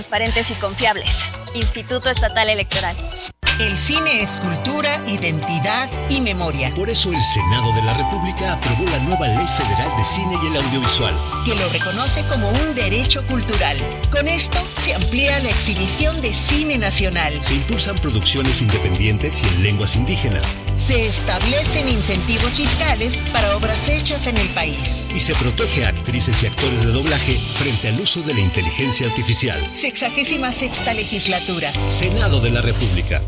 Transparentes y confiables. Instituto Estatal Electoral. El cine es cultura, identidad y memoria. Por eso el Senado de la República aprobó la nueva Ley Federal de Cine y el Audiovisual, que lo reconoce como un derecho cultural. Con esto se amplía la exhibición de cine nacional. Se impulsan producciones independientes y en lenguas indígenas. Se establecen incentivos fiscales para obras hechas en el país. Y se protege a actrices y actores de doblaje frente al uso de la inteligencia artificial. 66ª legislatura. Senado de la República.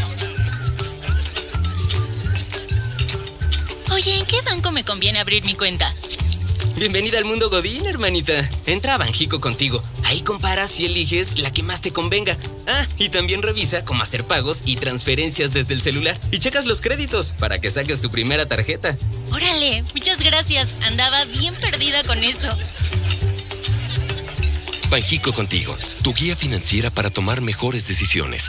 Oye, ¿en qué banco me conviene abrir mi cuenta? Bienvenida al mundo Godín, hermanita. Entra a Banjico contigo. Ahí comparas y eliges la que más te convenga. Ah, y también revisa cómo hacer pagos y transferencias desde el celular. Y checas los créditos para que saques tu primera tarjeta. ¡Órale! Muchas gracias. Andaba bien perdida con eso. Banjico contigo, tu guía financiera para tomar mejores decisiones.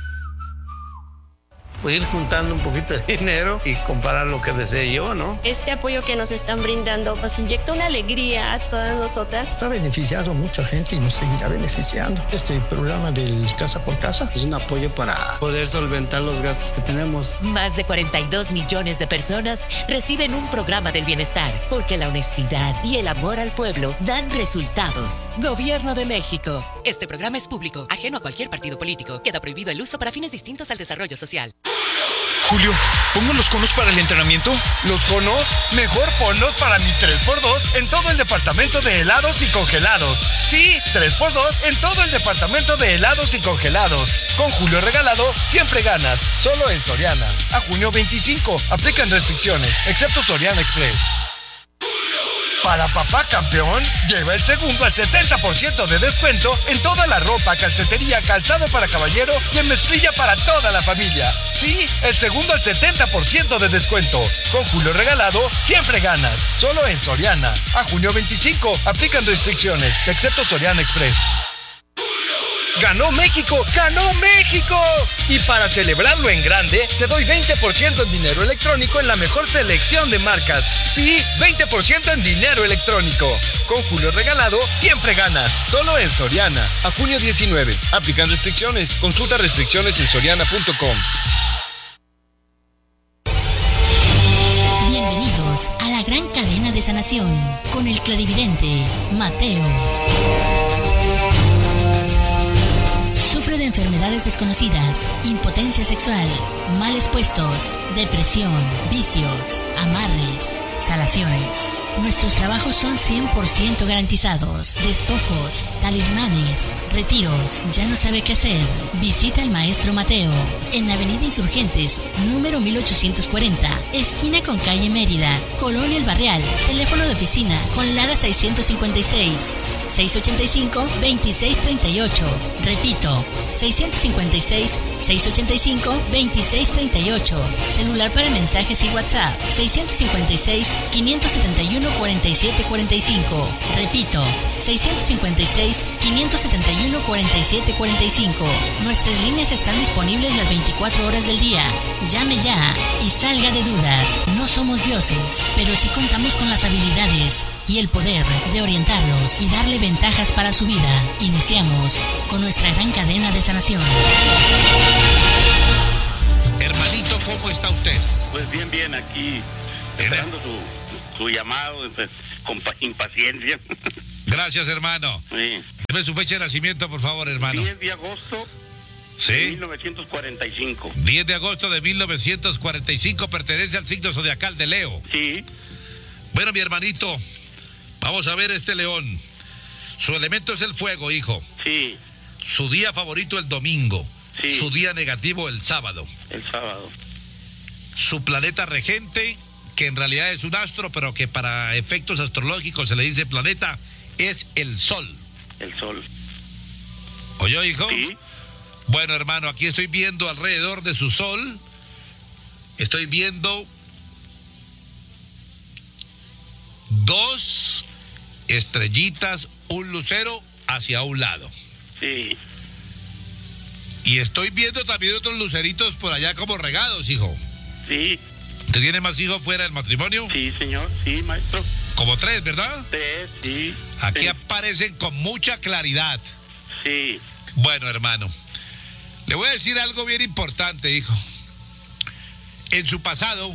Ir juntando un poquito de dinero y comprar lo que desee yo, ¿no? Este apoyo que nos están brindando nos inyecta una alegría a todas nosotras. Ha beneficiado a mucha gente y nos seguirá beneficiando. Este programa del Casa por Casa es un apoyo para poder solventar los gastos que tenemos. Más de 42 millones de personas reciben un programa del bienestar, porque la honestidad y el amor al pueblo dan resultados. Gobierno de México. Este programa es público, ajeno a cualquier partido político. Queda prohibido el uso para fines distintos al desarrollo social. Julio, ¿pongo los conos para el entrenamiento? ¿Los conos? Mejor ponlos para mi 3x2 en todo el departamento de helados y congelados. Sí, 3x2 en todo el departamento de helados y congelados. Con Julio regalado, siempre ganas. Solo en Soriana. A junio 25. Aplican restricciones, excepto Soriana Express. Para papá campeón, lleva el segundo al 70% de descuento en toda la ropa, calcetería, calzado para caballero y en mezclilla para toda la familia. Sí, el segundo al 70% de descuento. Con Julio regalado, siempre ganas. Solo en Soriana. A junio 25, aplican restricciones, excepto Soriana Express. ¡Ganó México! ¡Ganó México! Y para celebrarlo en grande, te doy 20% en dinero electrónico en la mejor selección de marcas. Sí, 20% en dinero electrónico. Con Julio regalado, siempre ganas. Solo en Soriana. A junio 19. Aplican restricciones. Consulta restricciones en soriana.com. Bienvenidos a la gran cadena de sanación con el clarividente Mateo. Sufre de enfermedades desconocidas, impotencia sexual, males puestos, depresión, vicios, amarres, salaciones. Nuestros trabajos son 100% garantizados. Despojos, talismanes, retiros. ¿Ya no sabe qué hacer? Visita al Maestro Mateo en Avenida Insurgentes, número 1840, esquina con calle Mérida, Colonia El Barrial. Teléfono de oficina con Lara 656 685 2638. Repito, 656 685 2638. Celular para mensajes y WhatsApp 656 571 4745. Repito, 656 571 4745. Nuestras líneas están disponibles las 24 horas del día. Llame ya y salga de dudas. No somos dioses, pero sí contamos con las habilidades y el poder de orientarlos y darle ventajas para su vida. Iniciamos con nuestra gran cadena de sanación. Hermanito, ¿cómo está usted? Pues bien, aquí esperando su llamado, con impaciencia. Gracias, hermano. Sí. Deme su fecha de nacimiento, por favor, hermano. 10 de agosto ¿sí? de 1945. 10 de agosto de 1945, pertenece al signo zodiacal de Leo. Sí. Bueno, mi hermanito, vamos a ver este león. Su elemento es el fuego, hijo. Sí. Su día favorito el domingo. Sí. Su día negativo el sábado. El sábado. Su planeta regente, que en realidad es un astro, pero que para efectos astrológicos se le dice planeta, es el Sol. El Sol. ¿Oyó, hijo? Sí. Bueno, hermano, aquí estoy viendo alrededor de su Sol, estoy viendo 2 estrellitas, un lucero hacia un lado. Sí. Y estoy viendo también otros luceritos por allá como regados, hijo. Sí. ¿Usted tiene más hijos fuera del matrimonio? Sí, señor. Sí, maestro. Como 3, ¿verdad? 3, sí. Aquí sí. aparecen con mucha claridad. Sí. Bueno, hermano, le voy a decir algo bien importante, hijo. En su pasado,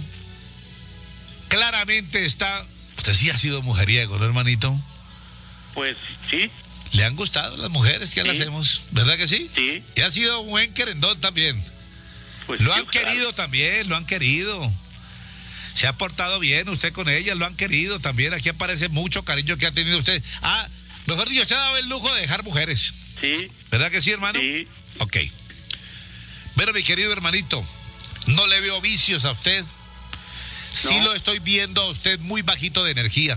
claramente está... Usted sí ha sido mujeriego, ¿no, hermanito? Pues sí. ¿Le han gustado las mujeres que Sí. le hacemos? ¿Verdad que sí? Sí. Y ha sido un buen querendón también. Pues Lo sí, han querido también, lo han querido. Se ha portado bien usted con ellas, lo han querido también. Aquí aparece mucho cariño que ha tenido usted. Ah, mejor dicho, usted ha dado el lujo de dejar mujeres. Sí. ¿Verdad que sí, hermano? Sí. Ok. Pero mi querido hermanito, no le veo vicios a usted. Sí lo estoy viendo a usted muy bajito de energía.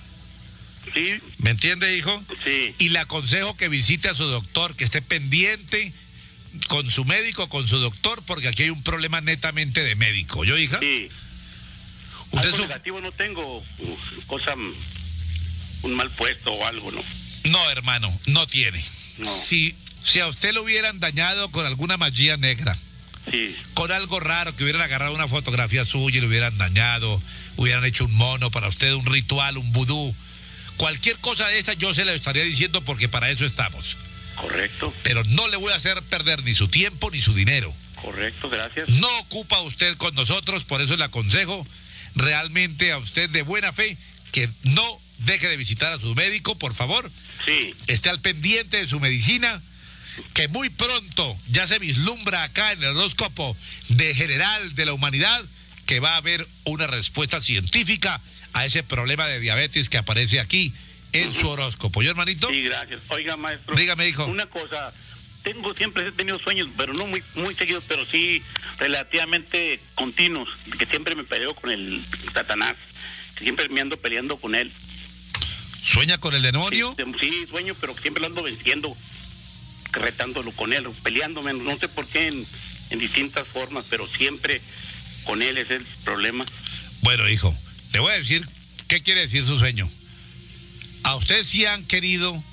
Sí. ¿Me entiende, hijo? Sí. Y le aconsejo que visite a su doctor, que esté pendiente con su médico, con su doctor, porque aquí hay un problema netamente de médico. ¿Yo, hija? Sí. Usted Algo negativo no tengo, cosa, un mal puesto o algo, ¿no? No, hermano, no tiene. No. Si a usted lo hubieran dañado con alguna magia negra, Sí. con algo raro, que hubieran agarrado una fotografía suya y lo hubieran dañado, hubieran hecho un mono para usted, un ritual, un vudú, cualquier cosa de esta yo se la estaría diciendo porque para eso estamos. Correcto. Pero no le voy a hacer perder ni su tiempo ni su dinero. Correcto, gracias. No ocupa usted con nosotros, por eso le aconsejo realmente a usted de buena fe que no deje de visitar a su médico, por favor. Sí. Esté al pendiente de su medicina, que muy pronto ya se vislumbra acá en el horóscopo de general de la humanidad que va a haber una respuesta científica a ese problema de diabetes que aparece aquí en su horóscopo. ¿Yo, hermanito? Sí, gracias. Oiga, maestro. Dígame, hijo. Una cosa, siempre he tenido sueños, pero no muy seguidos, pero sí relativamente continuos, que siempre me peleo con el Satanás, que siempre me ando peleando con él. ¿Sueña con el demonio? Sí, sueño, pero que siempre lo ando venciendo, retándolo con él, peleándome, no sé por qué en distintas formas, pero siempre con él es el problema. Bueno, hijo, le voy a decir qué quiere decir su sueño. A usted sí han querido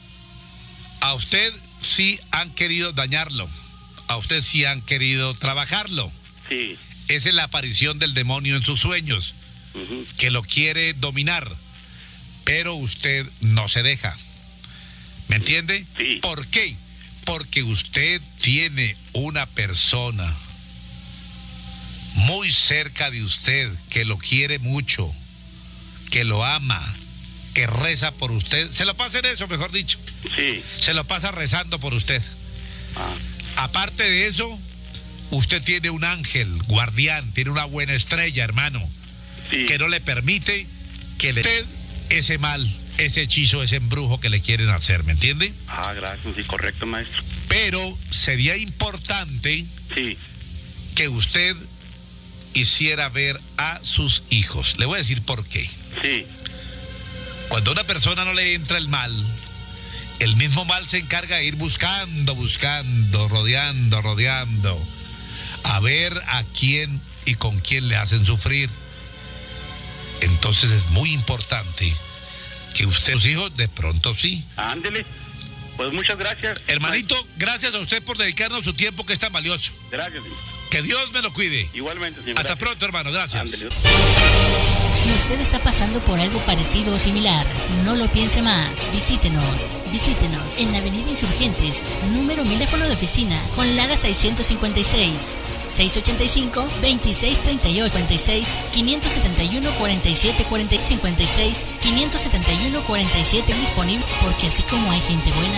dañarlo. A usted sí han querido trabajarlo. Sí. Esa es la aparición del demonio en sus sueños, que lo quiere dominar, pero usted no se deja. ¿Me entiende? Sí. ¿Por qué? Porque usted tiene una persona muy cerca de usted que lo quiere mucho, que lo ama, que reza por usted. Se lo pasa en eso, mejor dicho. Sí. Se lo pasa rezando por usted. Aparte de eso, usted tiene un ángel guardián, tiene una buena estrella, hermano, que no le permite que le usted ese mal, ese hechizo, ese embrujo que le quieren hacer, ¿me entiende? Ah, gracias, sí, correcto, maestro. Pero sería importante que usted hiciera ver a sus hijos. Le voy a decir por qué. Sí. Cuando a una persona no le entra el mal, el mismo mal se encarga de ir buscando, rodeando, a ver a quién y con quién le hacen sufrir. Entonces es muy importante que usted, sus hijos, de pronto sí. Ándele. Pues muchas gracias. Hermanito, gracias a usted por dedicarnos su tiempo que es tan valioso. Gracias. Que Dios me lo cuide. Igualmente, señor. Hasta pronto, hermano. Gracias. Si usted está pasando por algo parecido o similar, no lo piense más. Visítenos en la Avenida Insurgentes, número 1000, teléfono de oficina, con Lara 656, 685-2638, 56, 571-4740, 56, 571-47 disponible, porque así como hay gente buena,